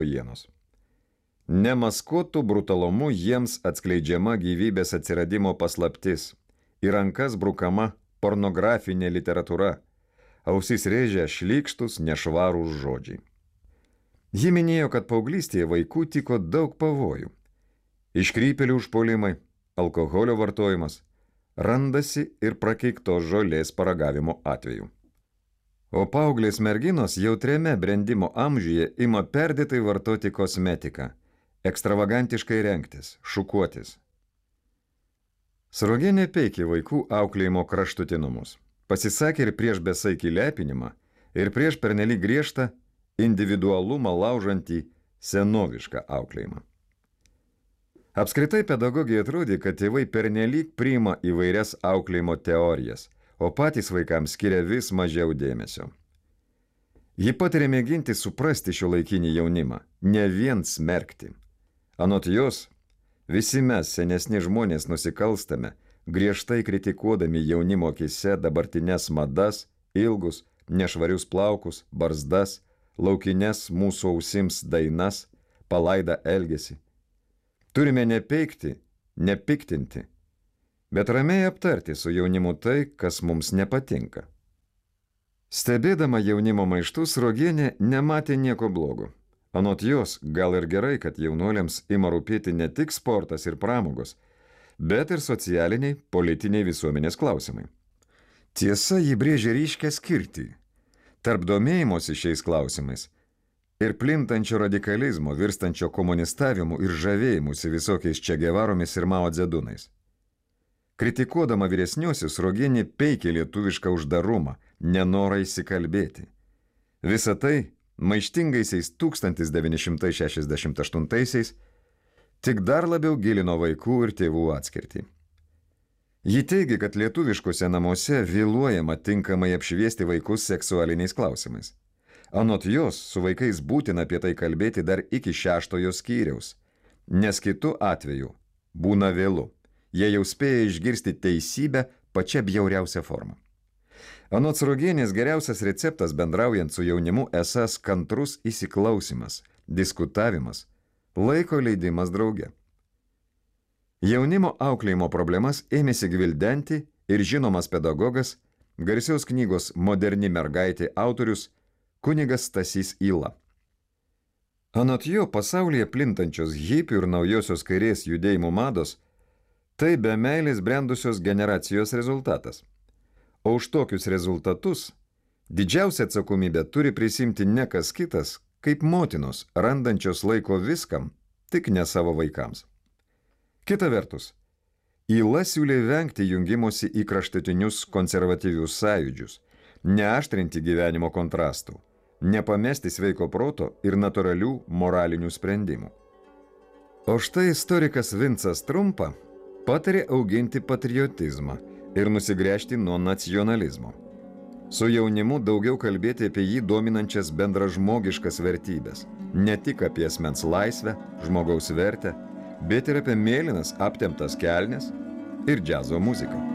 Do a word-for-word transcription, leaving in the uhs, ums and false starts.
naujienos. Nemaskuotų brutalumu jiems atskleidžiama gyvybės atsiradimo paslaptis, į rankas brukama pornografinė literatūra, ausis rėžia šlykštus nešvarūs žodžiai. Ji minėjo, kad paauglystėje vaikų tiko daug pavojų. Iškrypėlių užpuolimai, alkoholio vartojimas, randasi ir prakeiktos žolės paragavimo atveju. O paauglės merginos jautriame brendimo amžiuje ima perdėtai vartoti kosmetiką, ekstravagantiškai rengtis, šukuotis. Sruogienė peikė vaikų auklėjimo kraštutinumus, pasisakė ir prieš besaikį lepinimą, ir prieš pernelyg griežtą individualumą laužantį senovišką auklėjimą. Apskritai pedagogija atrodė, kad tėvai pernelyg priima įvairias auklėjimo teorijas, o patys vaikams skiria vis mažiau dėmesio. Ji patarė mėginti suprasti šiuolaikinį jaunimą, ne vien smerkti. Anot jos, visi mes, senesni žmonės, nusikalstame, griežtai kritikuodami jaunimo akyse dabartines madas, ilgus, nešvarius plaukus, barzdas, laukines mūsų ausims dainas, palaidą elgesį. Turime nepeikti, nepiktinti, bet ramiai aptarti su jaunimu tai, kas mums nepatinka. Stebėdama jaunimo maištus, Sruogienė nematė nieko blogo. Anot jos, gal ir gerai, kad jaunuoliams ima rūpėti ne tik sportas ir pramogos, bet ir socialiniai, politiniai visuomenės klausimai. Tiesa, ji brėžia ryškią skirtį tarp domėjimosi šiais klausimais ir plintančio radikalizmo, virstančio komunistavimu ir žavėjimusi visokiais Che Guevaromis ir Mao Dzedunais. Kritikuodama vyresniosius, Sruogienė peikė lietuvišką uždarumą, nenorą įsikalbėti. Visa tai maištingaisiais tūkstantis devyni šimtai šešiasdešimt aštuntaisiais tik dar labiau gilino vaikų ir tėvų atskirtį. Ji teigia, kad lietuviškose namuose vėluojama tinkamai apšviesti vaikus seksualiniais klausimais. Anot jos, su vaikais būtina apie tai kalbėti dar iki šeštojo skyriaus, nes kitu atveju būna vėlu. Jie jau spėja išgirsti teisybę pačia bjauriausia forma. Anot Sruogienės, geriausias receptas bendraujant su jaunimu esas kantrus įsiklausimas, diskutavimas, laiko leidimas drauge. Jaunimo auklėjimo problemas ėmėsi gvildenti ir žinomas pedagogas, garsios knygos Moderni mergaitė autorius kunigas Stasys Yla. Anot jo, pasaulyje plintančios hipių ir naujosios kairės judėjimų mados tai be meilės brendusios generacijos rezultatas. O už tokius rezultatus didžiausia atsakomybė turi prisimti ne kas kitas, kaip motinos, randančios laiko viskam, tik ne savo vaikams. Kita vertus, Yla siūlė vengti jungimosi į kraštutinius konservatyvius sąjūdžius, neaštrinti gyvenimo kontrastų, nepamesti sveiko proto ir natūralių moralinių sprendimų. O štai istorikas Vincas Trumpa patarė auginti patriotizmą ir nusigręžti nuo nacionalizmo. Su jaunimu daugiau kalbėti apie jį dominančias bendražmogiškas vertybės, ne tik apie asmens laisvę, žmogaus vertę, bet ir apie mėlynas aptemptas kelnes ir džiazo muziką.